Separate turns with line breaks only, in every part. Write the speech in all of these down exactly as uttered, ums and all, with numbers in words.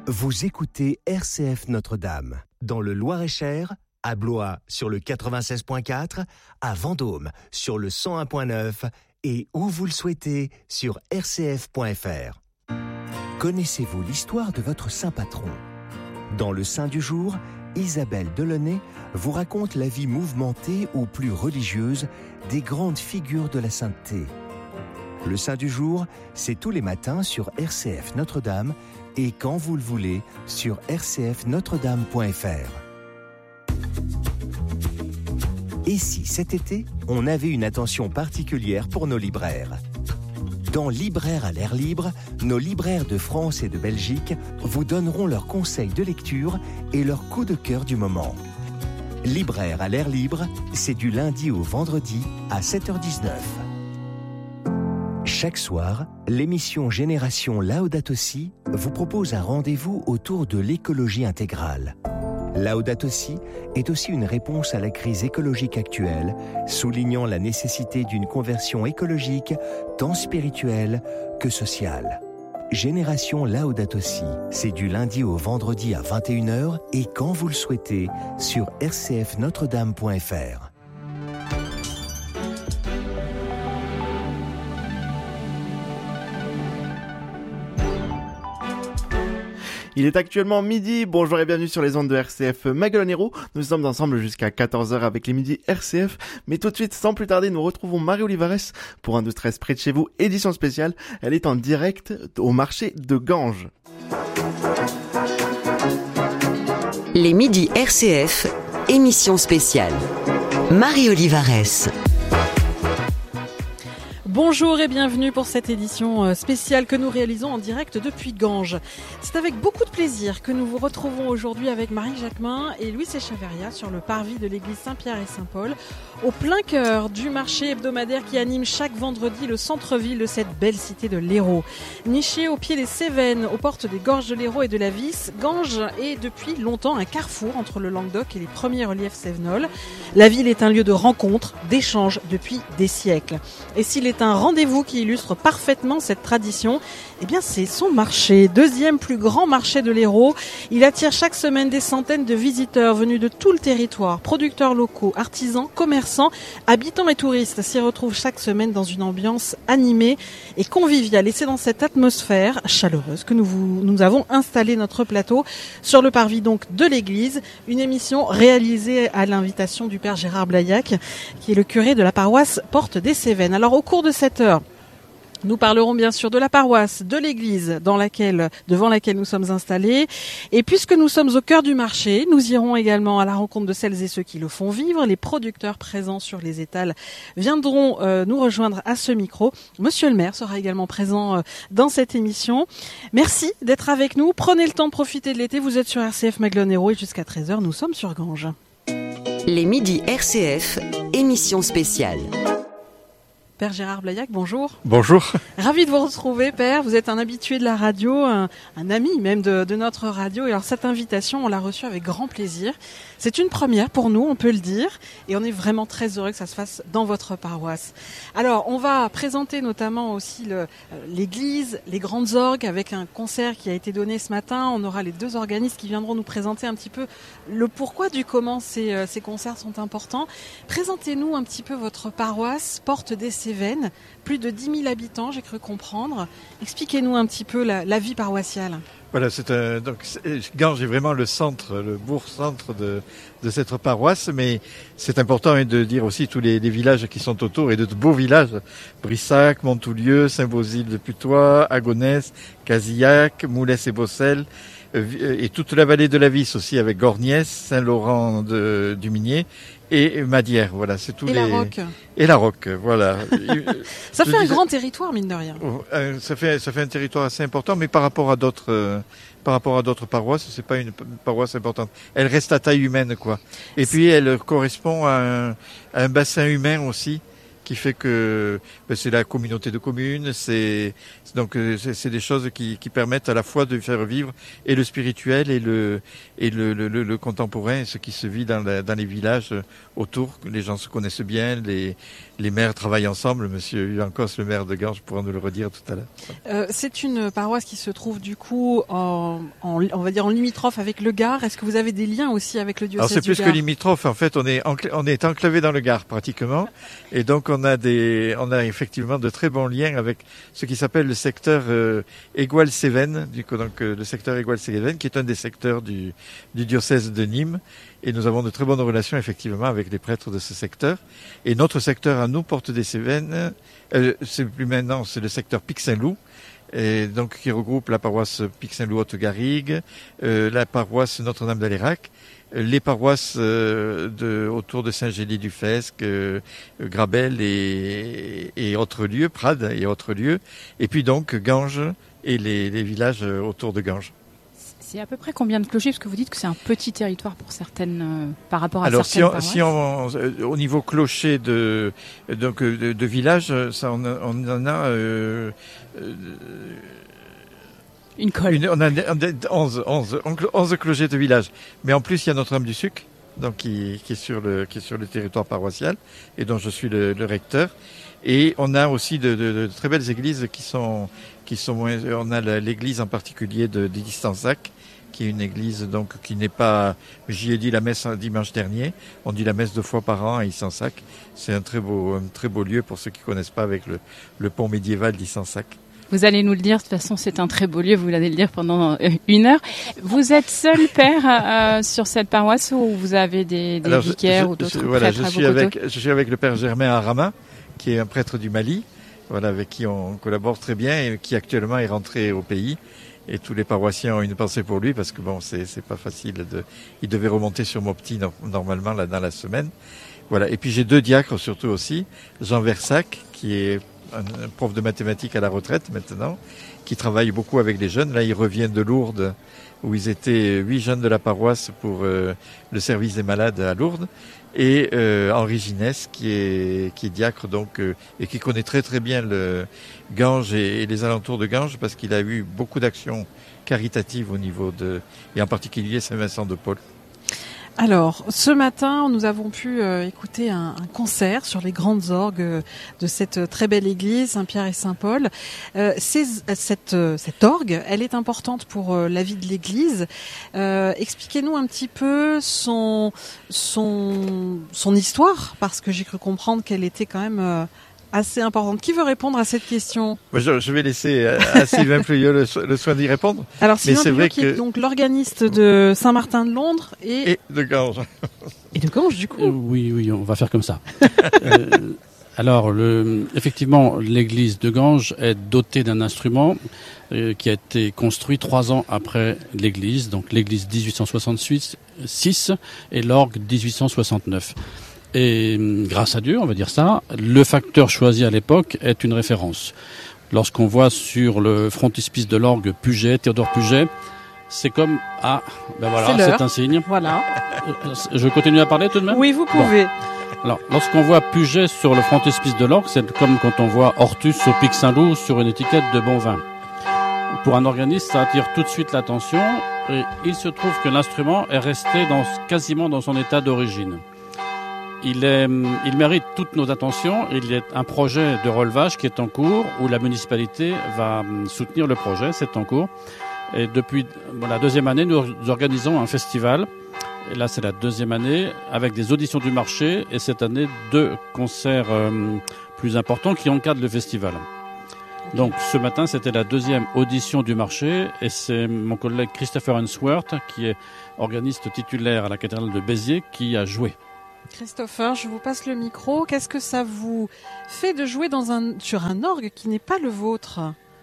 Vous écoutez R C F Notre-Dame, dans le Loir-et-Cher, à Blois sur le quatre-vingt-seize virgule quatre, à Vendôme sur le cent un virgule neuf et où vous le souhaitez sur r c f point f r. Connaissez-vous l'histoire de votre saint patron ? Dans le Saint du jour, Isabelle Delaunay vous raconte la vie mouvementée ou plus religieuse des grandes figures de la sainteté. Le Saint du jour, c'est tous les matins sur R C F Notre-Dame et quand vous le voulez sur r c f notre dame point f r. Et si cet été, on avait une attention particulière pour nos libraires ? Dans Libraires à l'air libre, nos libraires de France et de Belgique vous donneront leurs conseils de lecture et leurs coups de cœur du moment. Libraires à l'air libre, c'est du lundi au vendredi à sept heures dix-neuf. Chaque soir, l'émission Génération Laudato Si vous propose un rendez-vous autour de l'écologie intégrale. Laudato Si est aussi une réponse à la crise écologique actuelle, soulignant la nécessité d'une conversion écologique tant spirituelle que sociale. Génération Laudato Si, c'est du lundi au vendredi à vingt et une heures et quand vous le souhaitez sur r c f notre dame point f r.
Il est actuellement midi, bonjour et bienvenue sur les ondes de R C F Maguelone-Hérault. Nous sommes ensemble jusqu'à quatorze heures avec les midis R C F. Mais tout de suite, sans plus tarder, nous retrouvons Marie Olivares pour un douze treize près de chez vous, édition spéciale. Elle est en direct au marché de Ganges.
Les midis R C F, émission spéciale. Marie Olivares.
Bonjour et bienvenue pour cette édition spéciale que nous réalisons en direct depuis Ganges. C'est avec beaucoup de plaisir que nous vous retrouvons aujourd'hui avec Marie Jacquemin et Louis Echeverria sur le parvis de l'église Saint-Pierre et Saint-Paul, au plein cœur du marché hebdomadaire qui anime chaque vendredi le centre-ville de cette belle cité de l'Hérault. Niché au pied des Cévennes, aux portes des gorges de l'Hérault et de la Vis, Ganges est depuis longtemps un carrefour entre le Languedoc et les premiers reliefs cévenols. La ville est un lieu de rencontre, d'échange depuis des siècles. Et s'il est un rendez-vous qui illustre parfaitement cette tradition, eh bien c'est son marché, deuxième plus grand marché de l'Hérault. Il attire chaque semaine des centaines de visiteurs venus de tout le territoire, producteurs locaux, artisans, commerçants, habitants et touristes s'y retrouvent chaque semaine dans une ambiance animée et conviviale. Et c'est dans cette atmosphère chaleureuse que nous, vous, nous avons installé notre plateau sur le parvis donc de l'église, une émission réalisée à l'invitation du père Gérard Blaillac, qui est le curé de la paroisse Porte des Cévennes. Alors au cours de cette heure, nous parlerons bien sûr de la paroisse, de l'église dans laquelle, devant laquelle nous sommes installés. Et puisque nous sommes au cœur du marché, nous irons également à la rencontre de celles et ceux qui le font vivre. Les producteurs présents sur les étals viendront euh, nous rejoindre à ce micro. Monsieur le maire sera également présent euh, dans cette émission. Merci d'être avec nous. Prenez le temps de profiter de l'été. Vous êtes sur R C F Maguelone-Hérault et jusqu'à treize heures, nous sommes sur Ganges.
Les midis R C F, émission spéciale.
Père Gérard Blaillac, bonjour.
Bonjour.
Ravi de vous retrouver, Père. Vous êtes un habitué de la radio, un, un ami même de, de notre radio. Et alors cette invitation, on l'a reçue avec grand plaisir. C'est une première pour nous, on peut le dire. Et on est vraiment très heureux que ça se fasse dans votre paroisse. Alors, on va présenter notamment aussi le, l'église, les grandes orgues, avec un concert qui a été donné ce matin. On aura les deux organistes qui viendront nous présenter un petit peu le pourquoi du comment ces, ces concerts sont importants. Présentez-nous un petit peu votre paroisse, Porte des Cévennes, plus de dix mille habitants, j'ai cru comprendre. Expliquez-nous un petit peu la, la vie paroissiale.
Voilà, c'est un, donc Ganges est vraiment le centre, le bourg-centre de, de cette paroisse, mais c'est important hein, de dire aussi tous les, les villages qui sont autour et de, de beaux villages, Brissac, Montoulieu, Saint-Bauzile de Putois, Agonès, Casillac, Moulès et Bossel, euh, et toute la vallée de la Vis aussi avec Gorgnès, Saint-Laurent de, du Minier et Madière, voilà, c'est tous
et
les...
la Roque.
Et la Roque, voilà.
Ça
Je
fait un
disais...
grand territoire, mine de rien.
Euh, ça fait, ça fait un territoire assez important, mais par rapport à d'autres, euh, par rapport à d'autres paroisses, c'est pas une paroisse importante. Elle reste à taille humaine, quoi. Et puis, elle correspond à un, à un bassin humain aussi, qui fait que ben, c'est la communauté de communes, c'est donc c'est, c'est des choses qui, qui permettent à la fois de faire vivre et le spirituel et le et le, le, le, le contemporain, ce qui se vit dans, la, dans les villages autour. Les gens se connaissent bien, les les maires travaillent ensemble. Monsieur Huancos, le maire de Ganges, pourra nous le redire tout à l'heure.
Euh, c'est une paroisse qui se trouve du coup en, en on va dire en limitrophe avec le Gard. Est-ce que vous avez des liens aussi avec le diocèse du Gard ?
Alors c'est plus que limitrophe. En fait, on est encl- on est enclavé dans le Gard pratiquement, et donc on a des on a effectivement de très bons liens avec ce qui s'appelle le secteur euh, Égual-Cévennes, du coup donc euh, le secteur Égual-Cévennes, qui est un des secteurs du du diocèse de Nîmes. Et nous avons de très bonnes relations, effectivement, avec les prêtres de ce secteur. Et notre secteur à nous, Porte des Cévennes, euh, c'est plus maintenant, c'est le secteur Pic-Saint-Loup, et donc qui regroupe la paroisse Pic-Saint-Loup-Haute-Garrigue, euh, la paroisse Notre-Dame d'Alérac, les paroisses euh, de, autour de Saint-Gély-du-Fesque, euh, Grabel et, et autres lieux, Prades et autres lieux, et puis donc Ganges et les, les villages autour de Ganges.
C'est à peu près combien de clochers ? Parce que vous dites que c'est un petit territoire pour certaines, euh, par rapport à
Alors,
certaines
si on,
paroisses.
si on, au niveau clocher de donc de, de village, ça on, a, on en a euh,
une colle.
Une, on a onze, onze, onze clochers de village. Mais en plus, il y a Notre-Dame du Suc, donc qui, qui est sur le qui est sur le territoire paroissial et dont je suis le, le recteur. Et on a aussi de, de, de très belles églises qui sont qui sont moins. On a l'église en particulier de, de Issansac, qui est une église donc qui n'est pas. J'y ai dit la messe dimanche dernier. On dit la messe deux fois par an à Issansac. C'est un très beau un très beau lieu pour ceux qui connaissent pas, avec le, le pont médiéval d'Issansac.
Vous allez nous le dire, de toute façon c'est un très beau lieu, vous allez le dire pendant une heure. Vous êtes seul père euh, sur cette paroisse ou vous avez des, des Alors, vicaires je, ou d'autres je,
voilà,
prêtres
je
à
suis
vos
avec,
côtés ?
Je suis avec le père Germain Arama, qui est un prêtre du Mali, voilà, avec qui on collabore très bien et qui actuellement est rentré au pays. Et tous les paroissiens ont une pensée pour lui parce que bon, c'est c'est pas facile de. Il devait remonter sur Mopti no, normalement là dans la semaine. Voilà. Et puis j'ai deux diacres surtout aussi, Jean Versac, qui est un, un prof de mathématiques à la retraite maintenant, qui travaille beaucoup avec les jeunes. Là, il revient de Lourdes, où ils étaient huit jeunes de la paroisse pour euh, le service des malades à Lourdes. Et euh, Henri Ginès, qui est qui est diacre donc euh, et qui connaît très très bien le Ganges et, et les alentours de Ganges, parce qu'il a eu beaucoup d'actions caritatives au niveau de et en particulier Saint-Vincent de Paul.
Alors, ce matin, nous avons pu euh, écouter un, un concert sur les grandes orgues euh, de cette très belle église, Saint-Pierre et Saint-Paul. Euh, c'est, cette, euh, cette orgue, elle est importante pour euh, la vie de l'église. Euh, expliquez-nous un petit peu son, son, son histoire, parce que j'ai cru comprendre qu'elle était quand même euh, assez importante. Qui veut répondre à cette question ?
je, je vais laisser à Sylvain Pleyeux le, so- le soin d'y répondre.
Alors, Sylvain Pleyeux, qui
que...
est donc l'organiste de Saint-Martin de Londres et...
et de Ganges.
Et de Ganges, du coup.
Euh, oui, oui, on va faire comme ça. euh, alors, le, effectivement, l'église de Ganges est dotée d'un instrument euh, qui a été construit trois ans après l'église, donc l'église dix-huit cent soixante-six et l'orgue dix-huit cent soixante-neuf. Et grâce à Dieu, on va dire ça, le facteur choisi à l'époque est une référence. Lorsqu'on voit sur le frontispice de l'orgue Puget, Théodore Puget, c'est comme ah, ben voilà, c'est, c'est un signe.
Voilà.
Je continue à parler tout de même ?
Oui, vous pouvez.
Bon. Alors, lorsqu'on voit Puget sur le frontispice de l'orgue, c'est comme quand on voit Hortus au Pic Saint-Loup sur une étiquette de bon vin. Pour un organiste, ça attire tout de suite l'attention, et il se trouve que l'instrument est resté dans, quasiment dans son état d'origine. Il, est, il mérite toutes nos attentions. Il y a un projet de relevage qui est en cours, où la municipalité va soutenir le projet. C'est en cours. Et depuis bon, la deuxième année, nous organisons un festival. Et là, c'est la deuxième année, avec des auditions du marché. Et cette année, deux concerts euh, plus importants qui encadrent le festival. Donc, ce matin, c'était la deuxième audition du marché. Et c'est mon collègue Christopher Answorth, qui est organiste titulaire à la cathédrale de Béziers, qui a joué.
Christopher, je vous passe le micro. Qu'est-ce que ça vous fait de jouer dans un, sur un orgue qui n'est pas le vôtre ?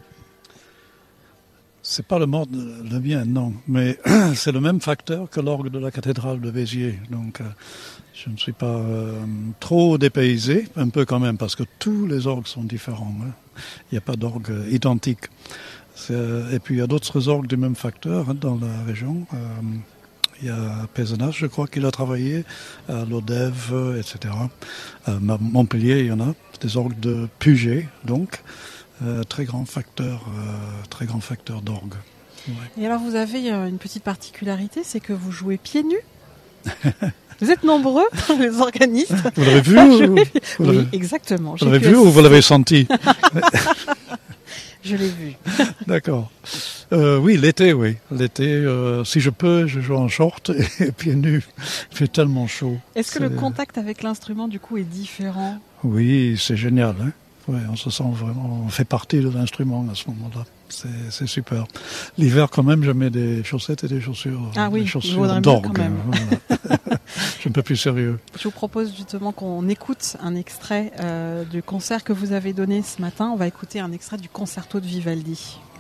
C'est pas le mode, le mien, non. Mais c'est le même facteur que l'orgue de la cathédrale de Béziers. Donc, euh, je ne suis pas euh, trop dépaysé, un peu quand même, parce que tous les orgues sont différents. Hein. Il n'y a pas d'orgue identique. C'est, et puis, il y a d'autres orgues du même facteur hein, dans la région. Euh, Il y a à Pézenas, je crois qu'il a travaillé, à l'Odève, et cetera. À Montpellier, il y en a, des orgues de Puget, donc, euh, très grand facteur, euh, très grand facteur d'orgue. Ouais.
Et alors vous avez une petite particularité, c'est que vous jouez pieds nus. Vous êtes nombreux, les organistes.
Vous l'avez vu ou...
vous l'avez... Oui, exactement.
Vous l'avez vu ou vous l'avez senti?
Je l'ai vu.
D'accord. Euh, oui, l'été, oui. L'été, euh, si je peux, je joue en short et, et pieds nus. Il fait tellement chaud.
Est-ce que c'est... le contact avec l'instrument, du coup, est différent?
Oui, c'est génial. Hein, ouais, on se sent vraiment... On fait partie de l'instrument à ce moment-là. C'est, c'est super. L'hiver, quand même, je mets des chaussettes et des chaussures,
ah oui,
des chaussures d'orgue. Voilà. Je suis un peu plus sérieux.
Je vous propose justement qu'on écoute un extrait euh, du concert que vous avez donné ce matin. On va écouter un extrait du concerto de Vivaldi.